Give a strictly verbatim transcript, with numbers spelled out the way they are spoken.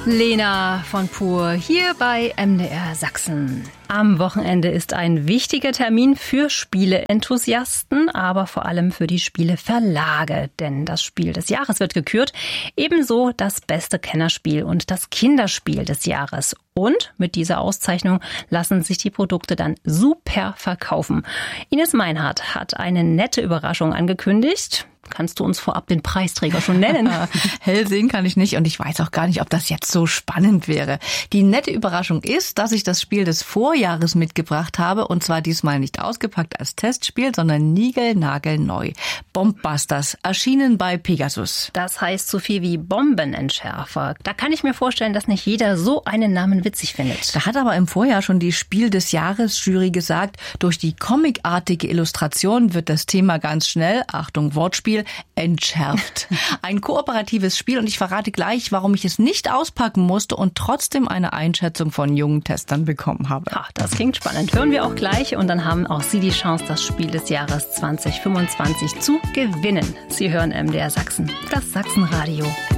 Lena von Pur hier bei M D R Sachsen. Am Wochenende ist ein wichtiger Termin für Spieleenthusiasten, aber vor allem für die Spieleverlage. Denn das Spiel des Jahres wird gekürt, ebenso das beste Kennerspiel und das Kinderspiel des Jahres. Und mit dieser Auszeichnung lassen sich die Produkte dann super verkaufen. Ines Meinhardt hat eine nette Überraschung angekündigt. Kannst du uns vorab den Preisträger schon nennen? Hell sehen kann ich nicht und ich weiß auch gar nicht, ob das jetzt so spannend wäre. Die nette Überraschung ist, dass ich das Spiel des Vorjahres mitgebracht habe und zwar diesmal nicht ausgepackt als Testspiel, sondern niegelnagelneu. Bombbusters, erschienen bei Pegasus. Das heißt so viel wie Bombenentschärfer. Da kann ich mir vorstellen, dass nicht jeder so einen Namen witzig findet. Da hat aber im Vorjahr schon die Spiel des Jahres Jury gesagt, durch die comicartige Illustration wird das Thema ganz schnell, Achtung Wortspiel, entschärft. Ein kooperatives Spiel und ich verrate gleich, warum ich es nicht auspacken musste und trotzdem eine Einschätzung von jungen Testern bekommen habe. Ach, das klingt spannend. Hören wir auch gleich und dann haben auch Sie die Chance, das Spiel des Jahres zwanzig fünfundzwanzig zu gewinnen. Sie hören M D R Sachsen, das Sachsenradio.